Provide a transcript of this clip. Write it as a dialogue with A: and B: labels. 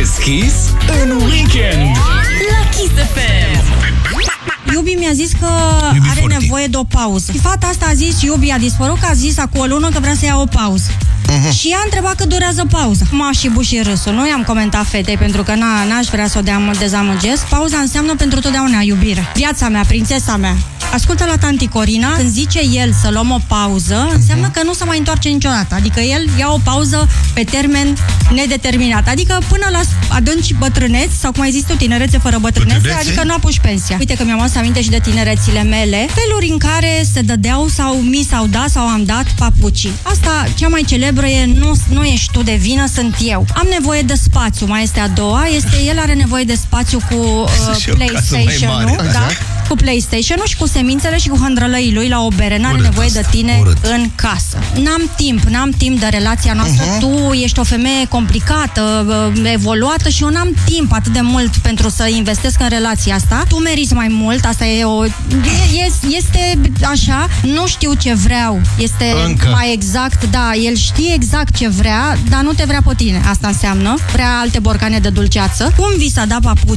A: Deschis în weekend
B: la Kiss FM.
C: Iubi mi-a zis că are nevoie de o pauză. Fata asta a zis, Iubi a dispărut, că a zis acum o lună că vrea să ia o pauză. Și ea a întrebat cât durează pauza. M-a și bușit râsul. Nu i-am comentat fetei pentru că n-aș vrea să o dezamăgesc. Pauza înseamnă pentru totdeauna iubire. Viața mea, prințesa mea. Ascultă la tanti Corina, când zice el să luăm o pauză, înseamnă că nu se mai întoarce niciodată. Adică el ia o pauză pe termen nedeterminat. Adică până la adânci bătrâneți, sau cum ai zis tu, tinerețe fără bătrânețe, adică nu apuci pensia. Uite că mi-am adus aminte și de tinerețile mele, feluri în care se dădeau sau mi s-au dat sau am dat papucii. Asta, cea mai celebră e nu ești tu de vină, sunt eu. Am nevoie de spațiu, mai este a doua, el are nevoie de spațiu cu PlayStation-ul, da? Cu PlayStation-ul și cu semințele și cu hândrălăii lui la o bere. N-are nevoie de tine în casă. N-am timp de relația noastră. Tu ești o femeie complicată, evoluată și eu n-am timp atât de mult pentru să investesc în relația asta. Tu meriți mai mult, asta e este așa, nu știu ce vreau. Este mai exact, da, el știe exact ce vrea, dar nu te vrea pe tine. Asta înseamnă, vrea alte borcane de dulceață. Cum vi s-a dat papuci?